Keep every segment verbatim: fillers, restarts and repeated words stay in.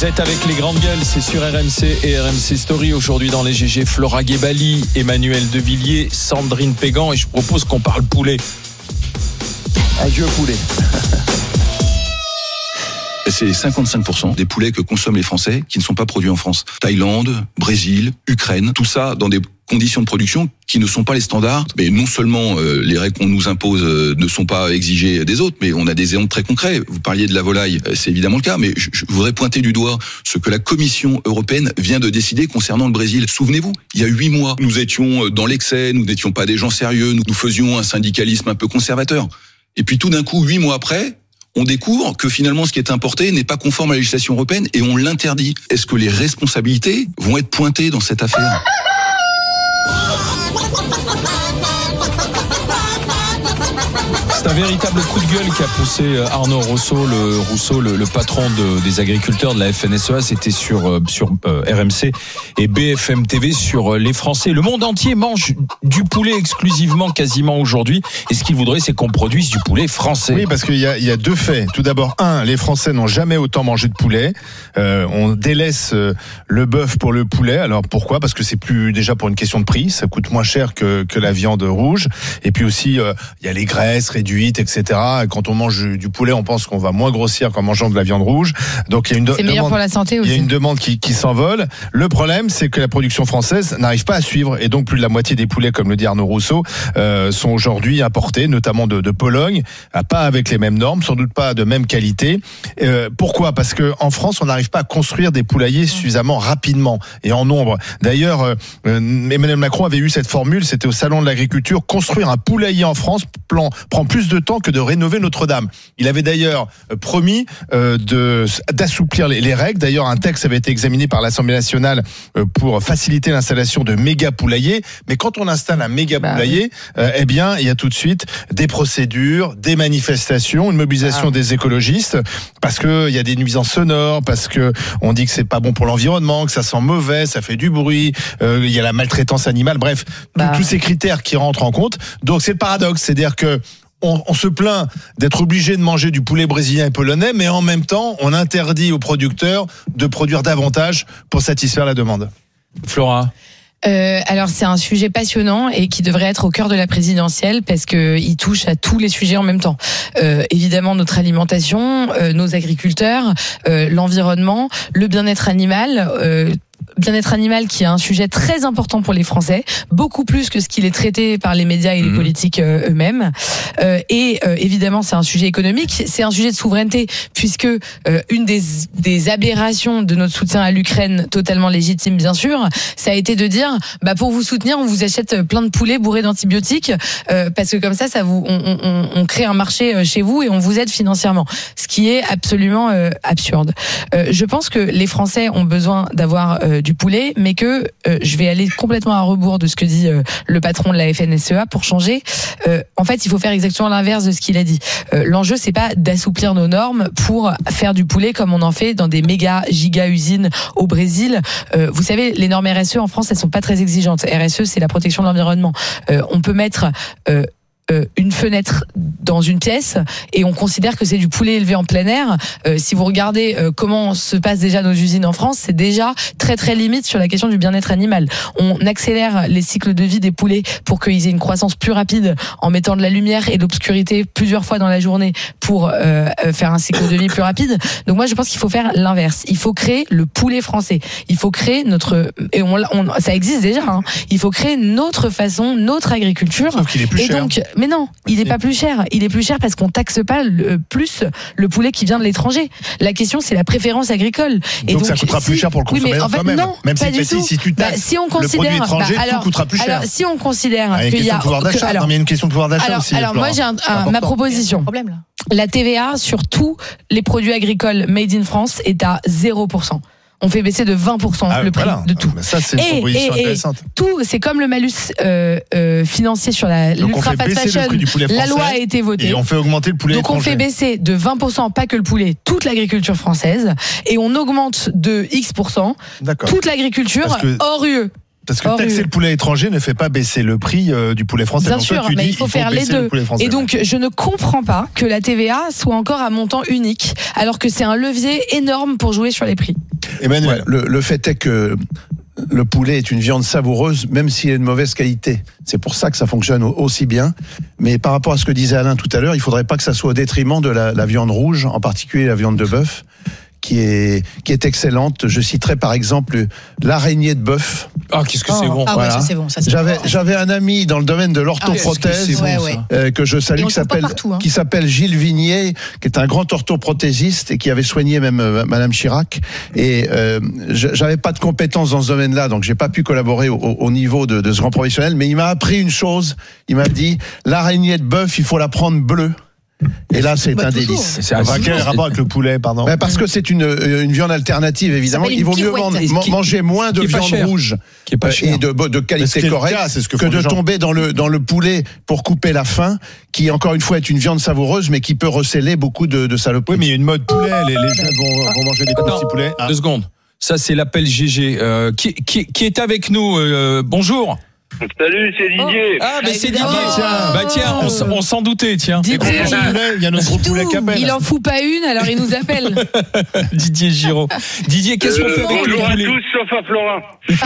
Vous êtes avec les grandes gueules, c'est sur R M C et R M C Story. Aujourd'hui dans les G G, Flora Guébali, Emmanuel Devilliers, Sandrine Pégan, et je propose qu'on parle poulet. Adieu poulet. C'est cinquante-cinq pour cent des poulets que consomment les Français qui ne sont pas produits en France. Thaïlande, Brésil, Ukraine, tout ça dans des conditions de production qui ne sont pas les standards. Mais non seulement euh, les règles qu'on nous impose euh, ne sont pas exigées des autres, mais on a des exemples très concrets. Vous parliez de la volaille, euh, c'est évidemment le cas, mais je, je voudrais pointer du doigt ce que la Commission européenne vient de décider concernant le Brésil. Souvenez-vous, il y a huit mois, nous étions dans l'excès, nous n'étions pas des gens sérieux, nous, nous faisions un syndicalisme un peu conservateur. Et puis tout d'un coup, huit mois après, on découvre que finalement ce qui est importé n'est pas conforme à la législation européenne et on l'interdit. Est-ce que les responsabilités vont être pointées dans cette affaire ? C'est un véritable coup de gueule qu'a poussé Arnaud Rousseau, le, Rousseau, le, le patron de, des agriculteurs de la F N S E A. C'était sur, sur euh, R M C et B F M T V sur les Français. Le monde entier mange du poulet exclusivement quasiment aujourd'hui. Et ce qu'il voudrait, c'est qu'on produise du poulet français. Oui, parce qu'il y a, il y a deux faits. Tout d'abord, un, les Français n'ont jamais autant mangé de poulet. Euh, on délaisse euh, le bœuf pour le poulet. Alors pourquoi ? Parce que c'est plus déjà pour une question de prix. Ça coûte moins cher que, que la viande rouge. Et puis aussi, euh, il y a les graisses réduites, et cetera. Quand on mange du poulet, on pense qu'on va moins grossir qu'en mangeant de la viande rouge. Donc il y a une de- c'est meilleur demande, pour la santé aussi. Il y a une demande qui, qui s'envole. Le problème, c'est que la production française n'arrive pas à suivre, et donc plus de la moitié des poulets, comme le dit Arnaud Rousseau, euh, sont aujourd'hui importés, notamment de, de Pologne, pas avec les mêmes normes, sans doute pas de même qualité. Euh, pourquoi ? Parce que en France, on n'arrive pas à construire des poulaillers suffisamment rapidement et en nombre. D'ailleurs, euh, Emmanuel Macron avait eu cette formule, c'était au salon de l'agriculture: construire un poulailler en France plan, prend plus de temps que de rénover Notre-Dame. Il avait d'ailleurs promis euh, de, d'assouplir les, les règles. D'ailleurs, un texte avait été examiné par l'Assemblée nationale euh, pour faciliter l'installation de méga poulaillers. Mais quand on installe un méga bah, poulailler, oui. euh, eh bien, il y a tout de suite des procédures, des manifestations, une mobilisation ah. des écologistes, parce que il y a des nuisances sonores, parce que on dit que c'est pas bon pour l'environnement, que ça sent mauvais, ça fait du bruit, euh, il y a la maltraitance animale. Bref, bah. tous ces critères qui rentrent en compte. Donc c'est le paradoxe, c'est-à-dire que On, on se plaint d'être obligé de manger du poulet brésilien et polonais, mais en même temps, on interdit aux producteurs de produire davantage pour satisfaire la demande. Flora ? Euh, alors c'est un sujet passionnant et qui devrait être au cœur de la présidentielle parce que il touche à tous les sujets en même temps. Euh, évidemment notre alimentation, euh, nos agriculteurs, euh, l'environnement, le bien-être animal. Euh, Bien-être animal qui est un sujet très important pour les Français, beaucoup plus que ce qu'il est traité par les médias et les mmh. politiques euh, eux-mêmes. Euh, et euh, évidemment, c'est un sujet économique, c'est un sujet de souveraineté, puisque euh, une des, des aberrations de notre soutien à l'Ukraine, totalement légitime bien sûr, ça a été de dire, bah pour vous soutenir, on vous achète plein de poulets bourrés d'antibiotiques, euh, parce que comme ça, ça vous, on, on, on crée un marché chez vous et on vous aide financièrement, ce qui est absolument euh, absurde. Euh, je pense que les Français ont besoin d'avoir euh, du poulet, mais que euh, je vais aller complètement à rebours de ce que dit euh, le patron de la F N S E A pour changer. Euh, en fait, il faut faire exactement l'inverse de ce qu'il a dit. Euh, l'enjeu, c'est pas d'assouplir nos normes pour faire du poulet comme on en fait dans des méga giga usines au Brésil. Euh, vous savez, les normes R S E en France, elles sont pas très exigeantes. R S E, c'est la protection de l'environnement. Euh, on peut mettre euh, une fenêtre dans une pièce et on considère que c'est du poulet élevé en plein air. Euh, si vous regardez euh, comment se passent déjà nos usines en France, c'est déjà très très limite sur la question du bien-être animal. On accélère les cycles de vie des poulets pour qu'ils aient une croissance plus rapide en mettant de la lumière et de l'obscurité plusieurs fois dans la journée pour euh, faire un cycle de vie plus rapide. Donc moi je pense qu'il faut faire l'inverse. Il faut créer le poulet français. Il faut créer notre... et on, on ça existe déjà. Hein. Il faut créer notre façon, notre agriculture. Sauf qu'il est plus et cher. Donc, mais non, il n'est pas plus cher. Il est plus cher parce qu'on taxe pas le, plus le poulet qui vient de l'étranger. La question, c'est la préférence agricole. Et donc, donc ça coûtera si, plus cher pour le consommateur. Oui, mais en fait, quand même. non, même pas si, du si, tout. si tu taxes bah, si on considère, le produit étranger, bah, alors, tout coûtera plus cher. Alors, si on considère ah, qu'il y a, pouvoir d'achat. Que, alors, non, mais il y a une question de pouvoir d'achat alors, aussi. Alors, moi, j'ai un, un, ma proposition. Problème, là. La T V A sur tous les produits agricoles made in France est à zéro pour cent. On fait baisser de vingt pour cent ah, le prix voilà. de tout. Mais ça, c'est une et, proposition et, intéressante. Et tout, c'est comme le malus euh, euh, financier sur la donc l'ultra fast fashion. La loi a été votée. Et on fait augmenter le poulet Donc étranger. on fait baisser de vingt pour cent, pas que le poulet, toute l'agriculture française, et on augmente de X pour cent toute l'agriculture que... hors U E. Parce que taxer le poulet étranger ne fait pas baisser le prix euh, du poulet français. Bien donc sûr, toi, tu mais dis, il faut il faire faut les deux. Français, et donc, je ne comprends pas que la T V A soit encore à montant unique, alors que c'est un levier énorme pour jouer sur les prix. Emmanuel. Ouais, le, le fait est que le poulet est une viande savoureuse, même s'il est de mauvaise qualité. C'est pour ça que ça fonctionne aussi bien. Mais par rapport à ce que disait Alain tout à l'heure, il ne faudrait pas que ça soit au détriment de la, la viande rouge, en particulier la viande de bœuf, qui est, qui est excellente. Je citerai par exemple l'araignée de bœuf. Ah, qu'est-ce que Oh, c'est bon. Ah Voilà. ouais, ça c'est bon. Ça, c'est J'avais, bon. j'avais un ami dans le domaine de l'orthoprothèse, Ah, qu'est-ce que c'est bon, Ouais, ça. ouais. euh, que je salue, Et on qui le trouve pas s'appelle, partout, hein. qui s'appelle Gilles Vignier, qui est un grand orthoprothésiste et qui avait soigné même euh, Madame Chirac. Et euh, je- j'avais pas de compétences dans ce domaine-là, donc j'ai pas pu collaborer au, au niveau de, de ce grand professionnel. Mais il m'a appris une chose. Il m'a dit l'araignée de bœuf, il faut la prendre bleue. Et là, c'est Bah, un toujours. délice. C'est Enfin, assez quel bon. rapport avec le poulet, pardon? Ben, parce que c'est une, une viande alternative, évidemment. s'appelle Il vaut une mieux pirouette. man- Qui- manger moins de qui est pas viande cher. rouge Qui est pas euh, cher. et de, de Mais ce qui qualité est le correcte cas, c'est ce que que font de les gens. tomber dans le, dans le poulet pour couper la faim, qui encore une fois est une viande savoureuse, mais qui peut recéler beaucoup de, de saloperies. Oui, mais il y a une mode poulet. Les, les jeunes vont, vont manger des Attends, petits poulets. Ah. Deux secondes. Ça, c'est l'appel G G. Euh, qui, qui, qui est avec nous euh, Bonjour. Salut, c'est Didier. Ah, mais c'est Didier. évidemment. Tiens. Bah tiens, on, s- on s'en doutait, tiens. Didier. Et pour le poulet, il y a notre gros poulet qui appelle. Il en fout pas une, alors il nous appelle. Didier Giraud. Didier, qu'est-ce qu'on Euh, fait avec le bonjour à poulet tous, sauf à Florin.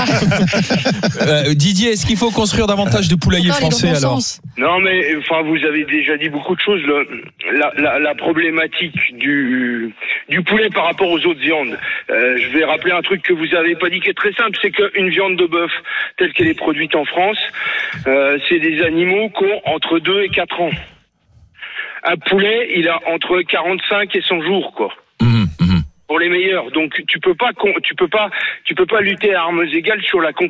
Euh, Didier, est-ce qu'il faut construire davantage de poulaillers Encore, il est dans français le bon alors sens. Non, mais enfin, vous avez déjà dit beaucoup de choses. Le- la, la, la problématique du, du poulet par rapport aux autres viandes. Euh, je vais rappeler un truc que vous avez pas dit qui est très simple, c'est qu'une viande de bœuf telle qu'elle est produite en France, euh, c'est des animaux qui ont entre deux et quatre ans. Un poulet, il a entre quarante-cinq et cent jours, quoi. Mmh, mmh. Pour les meilleurs. Donc tu peux pas con- tu peux pas tu peux pas lutter à armes égales sur la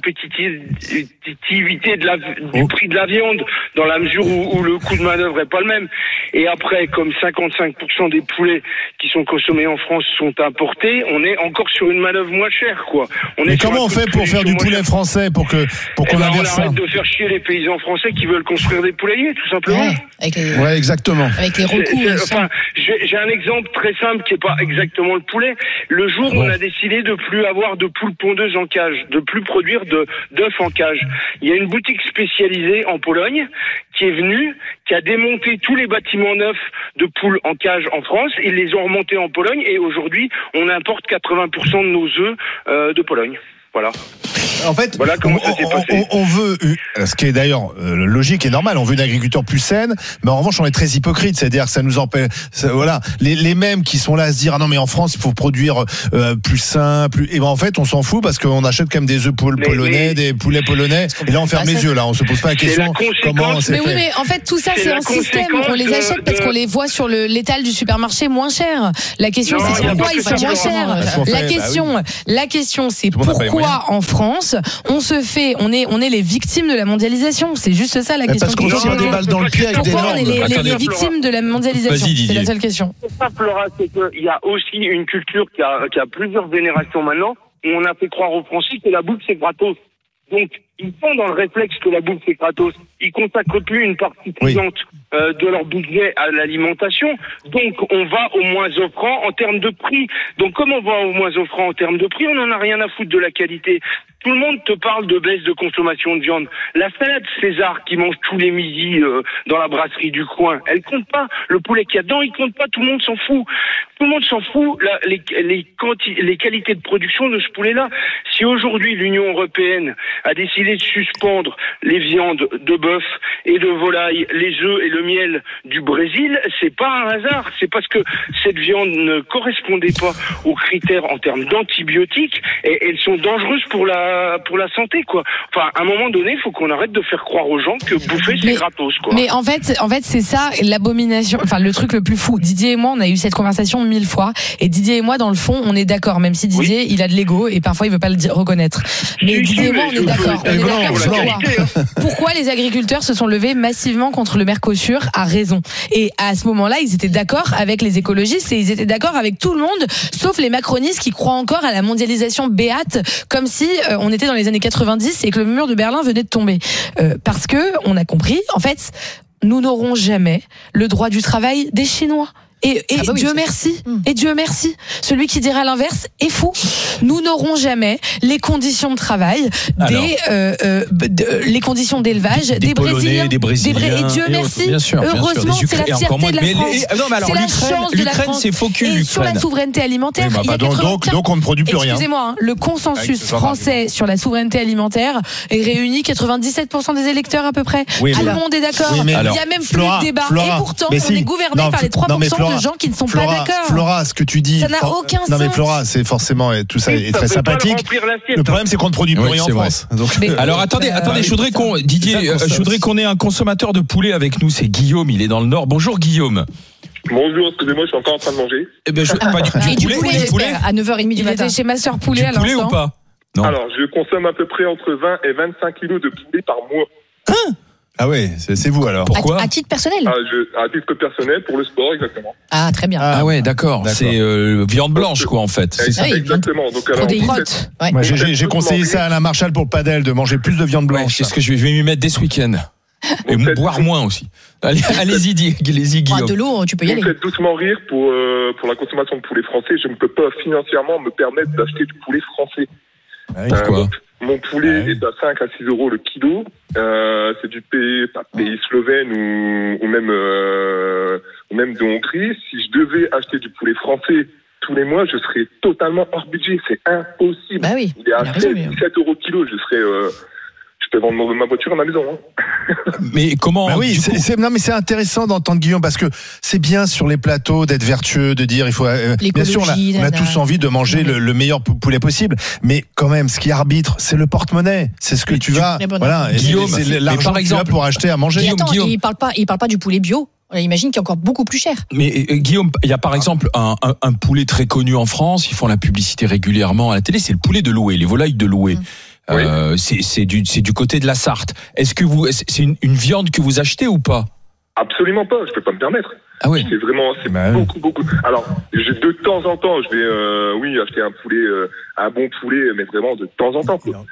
compétitivité de la du prix de la viande dans la mesure où, où le coût de manœuvre est pas le même. Et après, comme cinquante-cinq pour cent des poulets qui sont consommés en France sont importés, on est encore sur une manœuvre moins chère, quoi. On Mais est sur comment un on coût de fait pour faire du production poulet moins cher. français pour que pour Eh qu'on ben, on inverse ça? arrête de faire chier les paysans français qui veulent construire des poulaillers, tout simplement. Ouais, avec les, Ouais, exactement. avec les C'est- recours. c'est- et ça. enfin, j'ai j'ai un exemple très simple qui est pas exactement le poulet. Le jour où on a décidé de plus avoir de poules pondeuses en cage, de plus produire de d'œufs en cage, il y a une boutique spécialisée en Pologne qui est venue, qui a démonté tous les bâtiments neufs de poules en cage en France. Ils les ont remontés en Pologne et aujourd'hui, on importe quatre-vingts pour cent de nos œufs euh, de Pologne. Voilà. En fait, Voilà comment on, ça s'est on- passé. on- on veut, euh, ce qui est d'ailleurs euh, logique et normal, on veut une agriculture plus saine, mais en revanche, on est très hypocrite, c'est-à-dire que ça nous empêche, ça- voilà, les, les mêmes qui sont là à se dire ah non mais en France il faut produire euh, plus sain, plus, et ben en fait on s'en fout parce qu'on achète quand même des œufs pol- Mais- polonais, mais- des poulets polonais, et là on ferme Bah, les ça- yeux là, on se pose pas la C'est question la conséquence. comment c'est Mais fait. oui, mais en fait, tout ça, C'est c'est la un système. conséquence On les achète de- parce qu'on les voit sur le l'étal du supermarché moins cher. La question, Non, c'est il y a pourquoi pas ils que sont ça, moins vraiment. Parce qu'on chers. La fait- bah question, la question, c'est Tout le monde n'a pas les pourquoi en France, on se fait, on est, on est les victimes de la mondialisation. C'est juste ça la Mais question. parce qu'on que je se tire pose. des balles dans le pied avec des Pourquoi on est normes. les, les- Attendez, les victimes de la mondialisation? Vas-y, Didier. C'est la seule question. C'est ça, Flora, c'est qu'il y a aussi une culture qui a, qui a plusieurs générations maintenant, où on a fait croire aux Français que la bouffe c'est gratos. Donc, ils sont dans le réflexe que la bouffe c'est gratos. Ils consacrent plus une partie présente euh, de leur budget à l'alimentation. Donc, on va au moins offrant en termes de prix. Donc, comme on va au moins offrant en termes de prix, on n'en a rien à foutre de la qualité. Tout le monde te parle de baisse de consommation de viande. La salade César qui mange tous les midis euh, dans la brasserie du coin, elle compte pas. Le poulet qu'il y a dedans, il compte pas. Tout le monde s'en fout. Tout le monde s'en fout. La, les, les, quanti- les qualités de production de ce poulet-là. Si aujourd'hui l'Union européenne a décidé de suspendre les viandes de bœuf et de volaille, les œufs et le miel du Brésil, c'est pas un hasard. C'est parce que cette viande ne correspondait pas aux critères en termes d'antibiotiques et elles sont dangereuses pour la pour la santé, quoi. Enfin, à un moment donné, il faut qu'on arrête de faire croire aux gens que bouffer c'est Mais- gratos, quoi. Mais en fait, en fait, c'est ça l'abomination. Enfin, le truc le plus fou. Didier et moi, on a eu cette conversation mille fois. Et Didier et moi, dans le fond, on est d'accord. Même si Didier, il a de l'ego et parfois il veut pas le dire- reconnaître. Mais Si, Didier si, et moi, mais on est je- d'accord. je- On est je- d'accord pour sur la quoi qualité, hein. Pourquoi les agriculteurs se sont levés massivement contre le Mercosur a raison. Et à ce moment-là, ils étaient d'accord avec les écologistes et ils étaient d'accord avec tout le monde, sauf les macronistes qui croient encore à la mondialisation béate, comme si euh, on était dans les années quatre-vingt-dix et que le mur de Berlin venait de tomber. Euh, parce que on a compris, en fait, nous n'aurons jamais le droit du travail des Chinois. Et, et ah bah oui, Dieu c'est... merci, mmh. et Dieu merci. Celui qui dira l'inverse est fou. Nous n'aurons jamais les conditions de travail, Alors. des, euh, euh, de, les conditions d'élevage des, des, des Polonais, Brésiliens, des Brésiliens, des Bra- et Dieu et merci. autres, bien sûr, bien sûr, Heureusement, des c'est la Ukrainiens, encore fierté moins. de la Mais France. les- non, mais alors, c'est la l'Ukraine- chance de la l'Ukraine, France. c'est faux cul, Et sur la l'Ukraine. souveraineté alimentaire, Oui, bah, il y a bah, donc, quatre-vingt-quinze donc, donc on ne produit plus rien. Excusez-moi, hein, le Avec consensus ce genre français sur la souveraineté alimentaire est réuni quatre-vingt-dix-sept pour cent des électeurs à peu près. Oui, Tout mais- le monde est d'accord. Oui, mais il alors, y a même Flora, plus de débat. Flora, et pourtant, mais on si. est gouverné Non, par les trois non, mais pour cent Flora, de gens qui ne sont Flora, pas d'accord. Flora, ce que tu dis, Ça n'a for- aucun non mais sens. Flora, c'est forcément et tout ça Oui, est ça très peut pas sympathique. remplir l'assiette. Le problème, c'est qu'on ne produit plus Oui, rien en c'est vrai. France. Donc, Mais- Alors attendez, Euh, attendez, oui, je voudrais c'est qu'on ça. Didier, C'est ça qu'on euh, je voudrais sait. qu'on ait un consommateur de poulet avec nous, c'est Guillaume, il est dans le Nord. Bonjour Guillaume. Bonjour, excusez-moi, je suis encore en train de manger. Eh ben je, pas du, Et du poulet, du poulet, j'espère, à neuf heures trente du Il matin. était chez ma sœur poulet du à poulet ou l'instant. pas? Non. Alors, je consomme à peu près entre vingt et vingt-cinq kilos de poulet par mois. ah ouais, c'est c'est vous alors. Pourquoi? À, à titre personnel. Ah, je, à titre personnel, pour le sport, exactement. Ah, très bien. Ah ouais, d'accord. D'accord. C'est euh, viande blanche quoi en fait. C'est ça. oui, Exactement. Donc, alors, Protéines. vous faites- Crotte. Ouais. Moi, j'ai- j'ai j'ai Vous conseillé mangez. ça à Alain Marchal pour le padel, de manger plus de viande Ouais, blanche. c'est ce que je vais, je vais m'y mettre dès ce week-end. Et Vous faites- boire moins aussi. Allez, allez-y, Di- allez-y Ah, Guillaume. de l'eau, tu peux y vous aller. me faites doucement rire pour, euh, pour la consommation de poulet français. Je ne peux pas financièrement me permettre d'acheter du poulet français. Ah oui. Pourquoi? Euh, mon poulet Ah oui. est à cinq à six euros le kilo. Euh, c'est du pays, pas pays slovène ou, ou même euh, ou même de Hongrie. Si je devais acheter du poulet français tous les mois, je serais totalement hors budget. C'est impossible. Bah oui. Il est à il a raison, seize, lui. dix-sept euros le kilo. Je serais, euh, je peux vendre ma voiture à ma maison. Hein. Mais comment Bah oui, du c'est, coup- c'est- non mais c'est intéressant d'entendre Guillaume parce que c'est bien sur les plateaux d'être vertueux, de dire il faut. euh, bien sûr, on a, L'écologie, on a nana. tous envie de manger Non, mais- le, le meilleur pou- poulet possible, mais quand même, ce qui arbitre, c'est le porte-monnaie, c'est ce que tu vas, Mais bon, voilà, et Guillaume, c'est, c'est mais l'argent par que tu as exemple- pour acheter à manger. Et Guillaume, attends, Guillaume. il parle pas, il parle pas du poulet bio. On imagine qu'il est encore beaucoup plus cher. Mais euh, Guillaume, il y a par exemple un, un, un poulet très connu en France, ils font la publicité régulièrement à la télé, c'est le poulet de Loué, les volailles de Loué. Mm. Euh, c'est, c'est, du, c'est du côté de la Sarthe. Est-ce que vous, c'est une, une viande que vous achetez ou pas? Absolument pas. Je peux pas me permettre. Ah oui. C'est vraiment, c'est Bah oui. beaucoup, beaucoup. Alors, je- de temps en temps, je vais, euh, oui, acheter un poulet, euh, un bon poulet, mais vraiment de temps en temps. Quoi.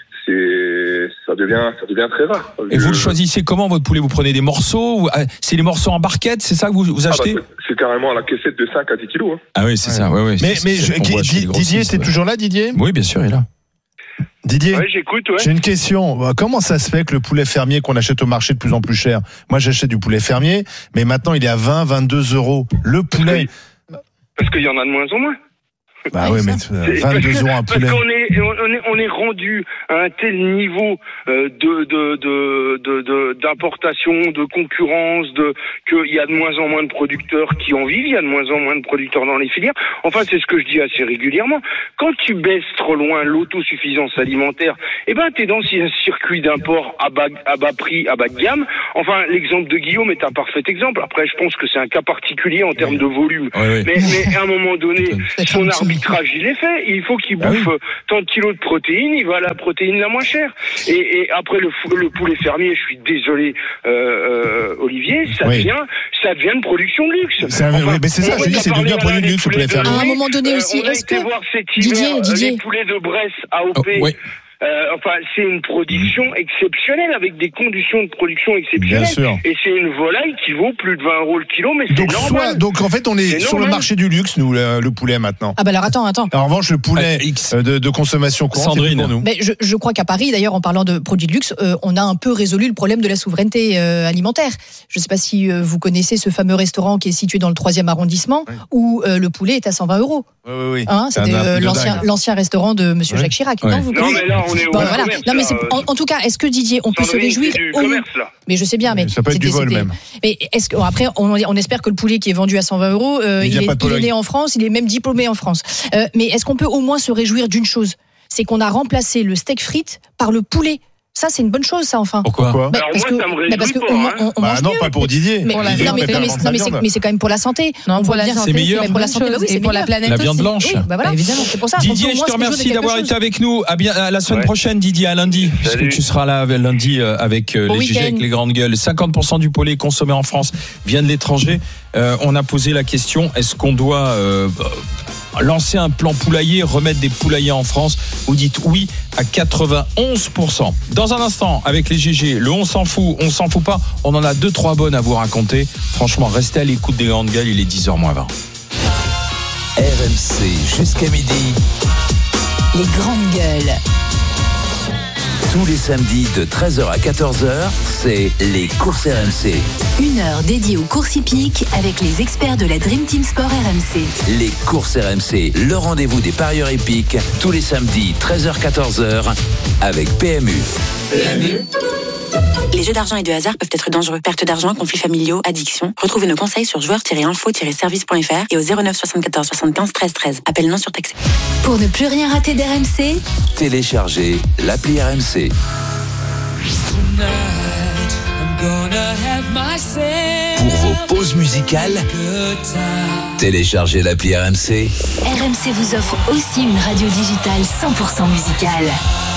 C'est, ça devient, ça devient très rare. Et Je- vous le choisissez comment votre poulet? Vous prenez des morceaux ou, ah, c'est les morceaux en barquette, c'est ça que vous, vous Ah bah, achetez? c'est- c'est carrément à la caissette de cinq à dix kilos. Hein. Ah oui, c'est Ouais. ça. Ouais, ouais, Mais, c'est- mais c'est je- qu'on voit chez les Didier, grossistes, t'es ouais. toujours là, Didier? Oui, bien sûr, il est là. Didier, Ouais, j'écoute, ouais. j'ai une question. Comment ça se fait que le poulet fermier qu'on achète au marché de plus en plus cher? Moi, j'achète du poulet fermier, mais maintenant il est à vingt, vingt-deux euros. Le poulet. Parce qu'il y en a de moins en moins. Bah Ouais, oui, mais ça. euh, C'est- vingt-deux euros un Parce poulet. qu'on est, on est, on est rendu à un tel niveau euh, de, de, de, de, de- d'importation, de concurrence, de qu'il y a de moins en moins de producteurs qui en vivent, il y a de moins en moins de producteurs dans les filières. Enfin, c'est ce que je dis assez régulièrement. Quand tu baisses trop loin l'autosuffisance alimentaire, eh ben, t'es dans un circuit d'import à bas, à bas prix, à bas de gamme. Enfin, l'exemple de Guillaume est un parfait exemple. Après, je pense que c'est un cas particulier en termes de volume. Ouais, ouais. Mais, mais à un moment donné, C'est son un petit- arbitrage, il est fait. Il faut qu'il Ah bouffe tant de kilos de protéines, il va à la protéine la moins chère. Et, et après, le, fou- le poulet fermier, je suis désolé, euh, euh, Olivier, ça Oui. devient, ça devient une production de luxe. C'est un- oui, mais c'est ça, on je dis, a c'est parlé devenu un là produit de des luxe, le poulet poulets de fermier. À un Louis. moment donné Euh, aussi, on a est-ce été que- voir cet Didier, hiver, euh, Didier. les poulets de Bresse A O P. Oh, ouais. Euh, enfin, c'est une production exceptionnelle avec des conditions de production exceptionnelles. Bien sûr. Et c'est une volaille qui vaut plus de vingt euros le kilo, mais c'est Donc, normal. soit, donc en fait, on est, C'est sur le normal. marché du luxe, nous, le, le poulet maintenant. Ah bah alors attends, attends. En revanche, le poulet Ah, X. euh, de, de consommation courante, c'est plus Sandrine. pour nous. Mais je, je crois qu'à Paris, d'ailleurs, en parlant de produits de luxe, euh, on a un peu résolu le problème de la souveraineté euh, alimentaire. Je ne sais pas si euh, vous connaissez ce fameux restaurant qui est situé dans le troisième arrondissement, Oui. où euh, le poulet est à cent vingt euros. Oui, oui, oui. Hein, C'est un- c'était un euh, prix de l'ancien, dingue. l'ancien restaurant de Monsieur Oui. Jacques Chirac. Ouais. Non, vous Non, connaissez mais là, on est au Bon, voilà. commerce, Non, mais là, c'est, euh, en, en tout cas, est-ce que Didier, on peut se Sandrine, réjouir c'est du au- commerce, là. Mais je sais bien, mais Ça peut être du c'était- vol, c'était- même. Mais est-ce que bon, après, on, on espère que le poulet qui est vendu à cent vingt euros, euh, Il il, vient est, pas de il est Pologne. né en France, il est même diplômé en France. Euh, mais est-ce qu'on peut au moins se réjouir d'une chose, c'est qu'on a remplacé le steak frites par le poulet. Ça, c'est une bonne chose, ça, enfin. Pourquoi? Pourquoi Bah, Alors parce moi, que, ça me bah, réjouit parce que pas, on, hein. on- on Bah mange non, mieux. pas pour Didier. Mais, Pour la non, mais, santé. non, mais- Didier, non, mais c'est, mais c'est quand même pour la santé. Non, On pour voit la bien, santé, C'est meilleur. c'est pour la bonne santé, chose. bah oui, Et c'est pour la meilleur. planète La viande aussi. blanche. Oui, bah voilà, Bah, évidemment. c'est pour ça. Donc, Didier, au je moins, te se réjouir de remercie quelque d'avoir chose. été avec nous. À, bien, à la semaine Ouais. prochaine, Didier, à lundi, puisque Salut. tu seras là lundi euh, avec euh, Bon les G G week-end. avec les grandes gueules. cinquante pour cent du poulet consommé en France vient de l'étranger. Euh, on a posé la question, est-ce qu'on doit euh, lancer un plan poulailler, remettre des poulaillers en France. Vous dites oui à quatre-vingt-onze pour cent. Dans un instant, avec les G G, le on s'en fout, on s'en fout pas. On en a deux, trois bonnes à vous raconter. Franchement, restez à l'écoute des grandes gueules, il est dix heures moins vingt. R M C jusqu'à midi. Les grandes gueules. Tous les samedis de treize heures à quatorze heures, c'est les courses R M C. Une heure dédiée aux courses hippiques avec les experts de la Dream Team Sport R M C. Les courses R M C, le rendez-vous des parieurs hippiques, tous les samedis treize heures à quatorze heures avec P M U. P M U. Les jeux d'argent et de hasard peuvent être dangereux. Perte d'argent, conflits familiaux, addiction. Retrouvez nos conseils sur joueurs tiret info tiret service point f r et au zéro neuf soixante-quatorze soixante-quinze treize treize. Appel non surtaxé. Pour ne plus rien rater d'R M C, téléchargez l'appli R M C. Pour vos pauses musicales, téléchargez l'appli R M C. R M C vous offre aussi une radio digitale cent pour cent musicale.